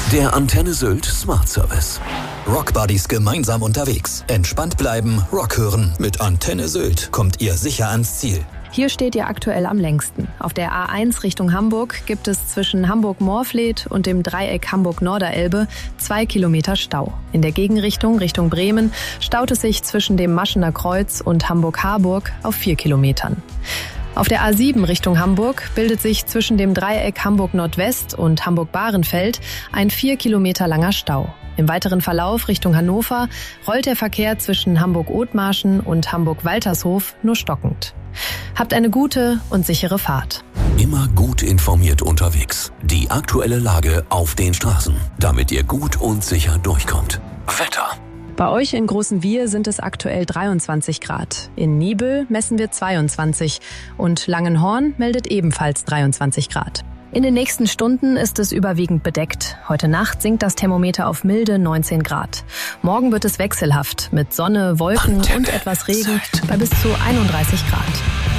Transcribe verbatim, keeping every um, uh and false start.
Der Antenne Sylt Smart Service. Rockbuddies gemeinsam unterwegs. Entspannt bleiben, Rock hören. Mit Antenne Sylt kommt ihr sicher ans Ziel. Hier steht ihr aktuell am längsten. Auf der A eins Richtung Hamburg gibt es zwischen Hamburg-Morfleet und dem Dreieck Hamburg-Norderelbe zwei Kilometer Stau. In der Gegenrichtung Richtung Bremen staut es sich zwischen dem Maschener Kreuz und Hamburg-Harburg auf vier Kilometern. Auf der A sieben Richtung Hamburg bildet sich zwischen dem Dreieck Hamburg-Nordwest und Hamburg-Bahrenfeld ein vier Kilometer langer Stau. Im weiteren Verlauf Richtung Hannover rollt der Verkehr zwischen Hamburg-Othmarschen und Hamburg-Waltershof nur stockend. Habt eine gute und sichere Fahrt. Immer gut informiert unterwegs. Die aktuelle Lage auf den Straßen, damit ihr gut und sicher durchkommt. Wetter. Bei euch in Großenwiehr sind es aktuell dreiundzwanzig Grad. In Nibel messen wir zweiundzwanzig und Langenhorn meldet ebenfalls dreiundzwanzig Grad. In den nächsten Stunden ist es überwiegend bedeckt. Heute Nacht sinkt das Thermometer auf milde neunzehn Grad. Morgen wird es wechselhaft mit Sonne, Wolken Antenne und etwas Regen Sylt. bei bis zu einunddreißig Grad.